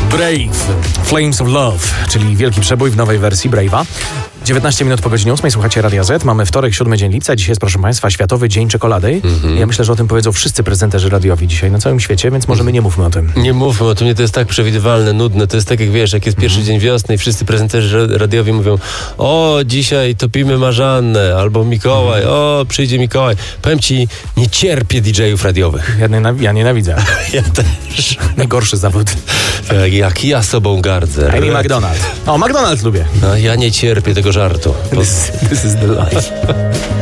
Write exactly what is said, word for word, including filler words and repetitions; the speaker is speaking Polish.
Brave, Flames of Love, czyli wielki przebój w nowej wersji Brave'a. dziewiętnaście minut po godzinie ósmej, słuchacie Radia Z. Mamy wtorek, siódmy dzień lipca. Dzisiaj jest, proszę Państwa, Światowy Dzień Czekolady. Mm-hmm. Ja myślę, że o tym powiedzą wszyscy prezenterzy radiowi dzisiaj na całym świecie, więc może my nie mówmy o tym. Nie mówmy o tym, nie, to jest tak przewidywalne, nudne. To jest tak, jak wiesz, jak jest pierwszy mm-hmm. dzień wiosny i wszyscy prezenterzy radiowi mówią: o, dzisiaj topimy marzannę, albo Mikołaj, mm-hmm. o, przyjdzie Mikołaj. Powiem Ci, nie cierpię didżejów radiowych. Ja, nienaw- ja nienawidzę. Ja też. Najgorszy zawód. Tak, jak ja sobą gardzę. Amy McDonald. O, McDonald's lubię. No, ja nie cierpię tego żartu. Bo... This, this is the life.